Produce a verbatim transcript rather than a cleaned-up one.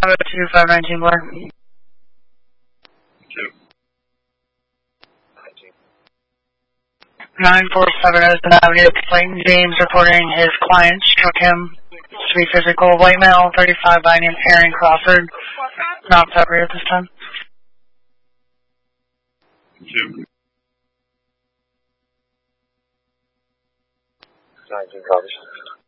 five oh two, five nineteen Blair. Two. nine four seven Edison Avenue, Clayton James reporting his client struck him to be physical. White male, thirty-five, by name Aaron Crawford. Not separate at this time. Two. nineteen, copy.